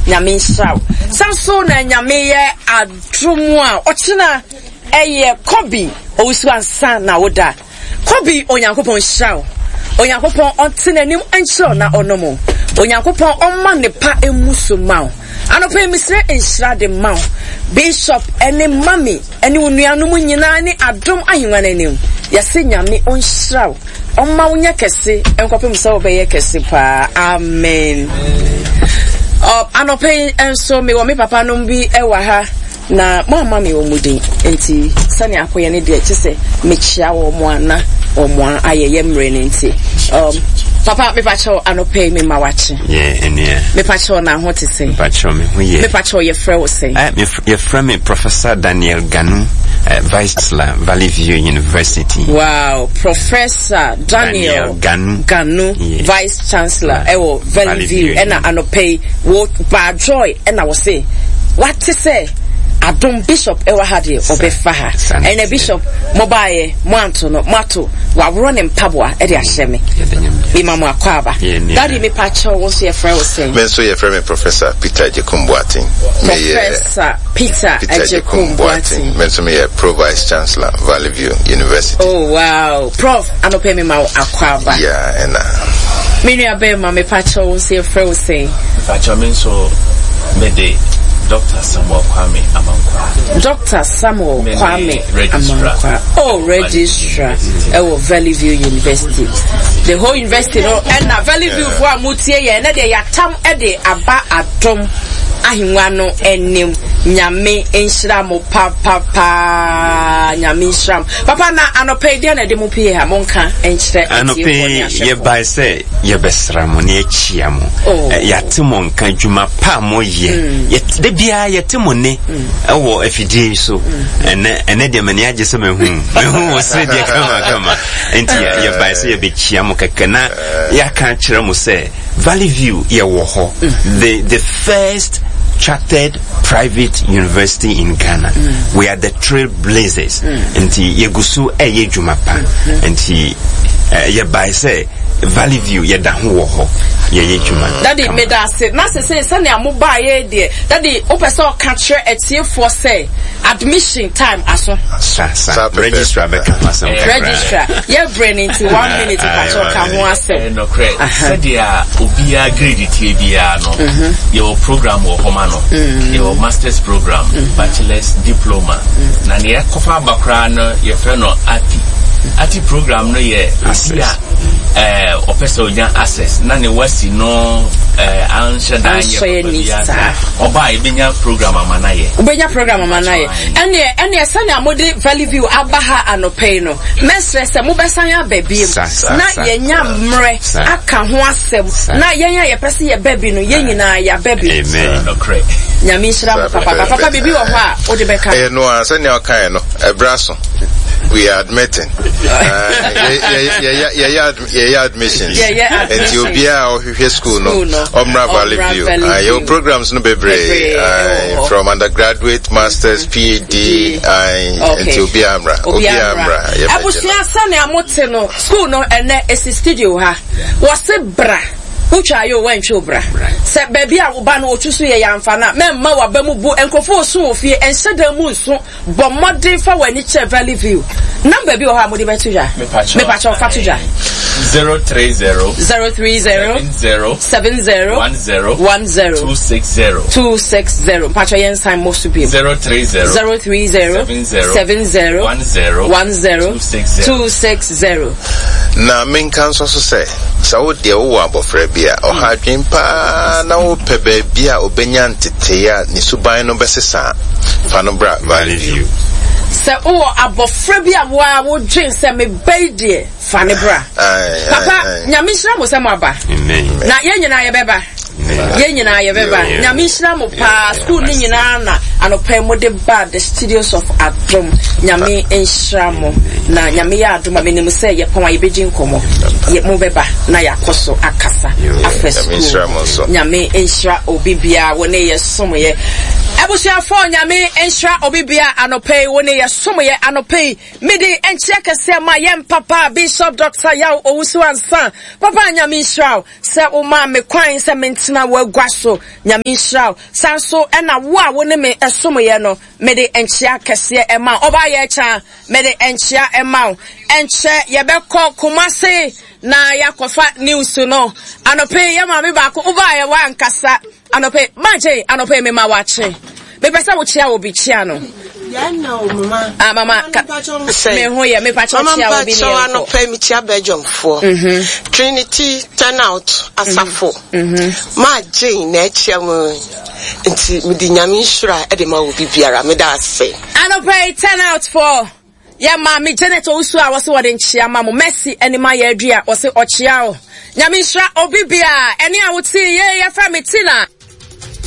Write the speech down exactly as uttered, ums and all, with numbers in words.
nyame nhyira sanso na nyame ye adrumu a ochina eye Kobi owusu ansa na woda Kobi onyankopon hyira onyankopon ontenanim anhyira na onomo onyankopon omma ne pa emusuma anope misre enhyira de ma Bishop ene mami ene unuanum nyina ni adom ahenwa nanim yase nyame onhyira omma wonya kese enkopem se obeye kese pa amen. Oh, anope enso me wo me papa no bi ewa ha na mama me omudi enti sane akoye ne de kyese me chia wo mo ana wo mo ayeye mre ne enti um papa me pacho anope me mawache yeah enia me pacho na ho tese me pacho me ho ye me pacho ye frɛ wo sei eh me ye frɛ me Professor Daniel Ganu uh, Vice Chancellor Valley View University. Wow, Professor Daniel, Daniel Ganu Ganu yeah. Vice Chancellor uh, ewo Valley, Valley View ena anope wo ba joy ena wo say what to say Adom Bishop ewa hadi obefa ha ene Bishop mobaye mwanto no mato wa run mpabwa e de ahyeme imamu akwaba daddy me pacho wo so ye frɛ wo say me so ye frɛ me Professor Peter Jekumbuatin Professor Peter Jekumbuatin me so me ye Pro Vice Chancellor Valley View University. Oh wow, Prof anope me ma akwaba yeah ena me nua be ma me pacho wo so ye frɛ wo say pacho me so me de Doctor Samuel Kwame Amankwa. Doctor Samuel Kwame Amankwa. Oh, registrar. Oh, Valley View University. The whole university, no, and na Valley View for Mutie, and they are tam ede aba atom. Ahimwano enim nyame enhyira mo papa pa nyame nhyram papa na anope dia na de mo pie ha monka enhyira anope ye bai say ye besra mo na echia mo yate mo nka dwuma pa mo ye ye de bia ye te mo ne ewo afidie so ene ene de mani age se mehu mehu wo se de kama kama enti ye bai say ye be chia mo kakana ya kan kire mo say Valley View ye wo ho the the first chartered private university in Ghana. Mm. We are the trailblazers. Enti yegusu eye jumapa. Enti ye by say Valley View ye da ho ho ye ye juma. Daddy made us say na say say say na mo ba ye de. Daddy opeso catch etie for say admission time aso. Sa sa registrar back asem. Registrar ye brain into one minute catch ka ho asem. No correct. Said dia obi a grade tie bia no. Your program wo homa no. Your master's program, bachelor's diploma. Na ne kofa bakra no ye fe no ati. Ati program no ye asia eh opeso nya access na ne wasi no eh ansha danye oba ibenya program amana ye ubenya program amana ye ene ene sane amode Valley View abaha anopay no mesre se mo besan ya babiem na ye nya mre aka ho asem na ye nya ye pese ye baby no ye nyina ya baby amen no cre nyami shira papa papa bibi wo ho a ode beka eh no sane o kan no ebraso we are admitting uh yeah yeah yeah yeah yeah admissions yeah yeah and you be our school no Omra Valley View uh, your programs no bebre uh, from undergraduate masters P H D uh, and you be amra obi amra abusia sane amote no school no ene esi studio ha was bra ucha yo wentwe bra se baby a wo ba no otusu ye yamfa na memma wa ba mu bu enkofo osu ofie enhyeda mu nso bo modern fa wani che Valley View number bi o ha modi betuja me pacho fatuja zero three zero zero three zero seven zero one zero one zero two six zero two six zero pacho yen time most to be zero three zero zero three zero seven zero one zero one zero two six zero na men kan so so say sawo de wo abofra bia o ha dwen pa na wo pebe bia obenya ntete ya ni suban no besesa fa no bra Valley View se o abofra bia wo a wo dwen se me baidie fa ne bra papa nyame hira mo se mo aba na ye nyina ye beba ye nyina ye beba nyame hira mo pa school ni nyina na anopa mo de ba the studios of Adom nyame enhira mo na nyame ya Adom amenem se ye pon ye begin komo ye mo beba na yakoso akasa after school nyame enhira obibia wo ne ye som ye Abusia for nyame enhra obibia anope woni ye somoye anope midi enchia kese ma yem papa Bishop Doctor Yaw Owusu ansa papa nyame nhra se o ma me kwan se mentina wa gwaso nyame nhra sanso ena wo a woni me esomoye no midi enchia kese e ma oba ye cha midi enchia e ma enche ye be ko Kumasi na yakofa news no anope ye ma me ba ko oba ye wa nkasa anope maje anope me ma wache me pesa wo chia wo bi chia no ya na o mama ah mama me ho ye me pa chia wo bi ni so anope mi chia Belgium for Trinity turn out asafo maje na chia mo nti mi di nyame nhura e de ma wo bi biara me da ase anope turn out for ya ma mi Janet Owusu a wo se wo de nchia ma mo Mercy eni ma ya adua wo se o chia o nyame nhura obibia eni a wo ti ye ya fa me ti na